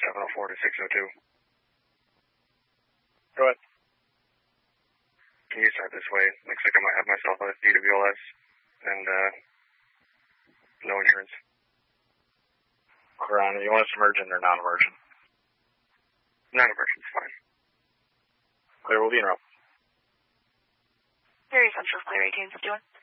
704 to 602. Go ahead. Can you start this way? Looks like I might have myself a DWLS and no insurance. Ron, you want us emergent or non-emergent? Non-emergent's fine. Clear, we'll be in route. Very Central, Clear 1851.